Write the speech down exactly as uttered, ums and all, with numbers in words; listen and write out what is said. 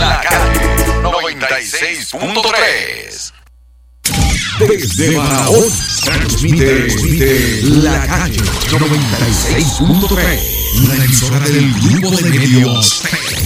La Calle noventa y seis punto tres. Desde Barahona transmite, transmite La Calle noventa y seis punto tres, una emisora del grupo de medios